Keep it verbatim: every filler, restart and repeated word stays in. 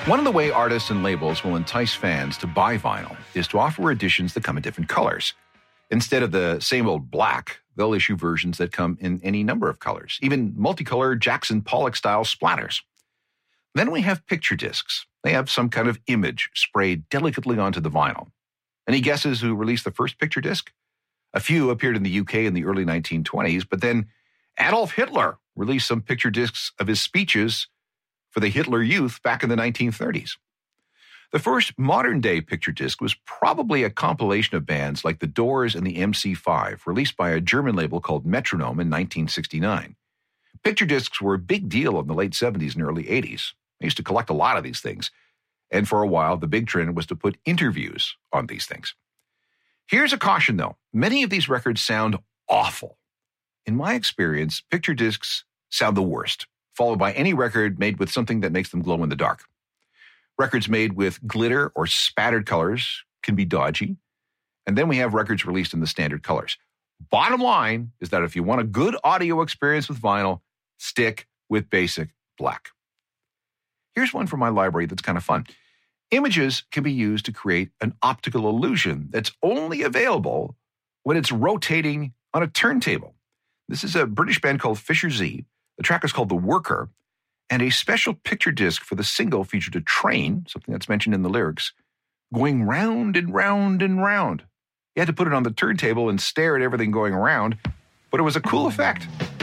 One of the way artists and labels will entice fans to buy vinyl is to offer editions that come in different colors. Instead of the same old black, they'll issue versions that come in any number of colors, even multicolor Jackson Pollock-style splatters. Then we have picture discs. They have some kind of image sprayed delicately onto the vinyl. Any guesses who released the first picture disc? A few appeared in the U K in the early nineteen twenties, but then Adolf Hitler released some picture discs of his speeches for the Hitler Youth back in the nineteen thirties. The first modern-day picture disc was probably a compilation of bands like The Doors and the M C five, released by a German label called Metronome in nineteen sixty-nine. Picture discs were a big deal in the late seventies and early eighties. I used to collect a lot of these things, and for a while, the big trend was to put interviews on these things. Here's a caution, though. Many of these records sound awful. In my experience, picture discs sound the worst, followed by any record made with something that makes them glow in the dark. Records made with glitter or spattered colors can be dodgy, and then we have records released in the standard colors. Bottom line is that if you want a good audio experience with vinyl, stick with basic black. Here's one from my library that's kind of fun. Images can be used to create an optical illusion that's only available when it's rotating on a turntable. This is a British band called Fisher Z. The track is called The Worker, and a special picture disc for the single featured a train, something that's mentioned in the lyrics, going round and round and round. You had to put it on the turntable and stare at everything going around, but it was a cool effect.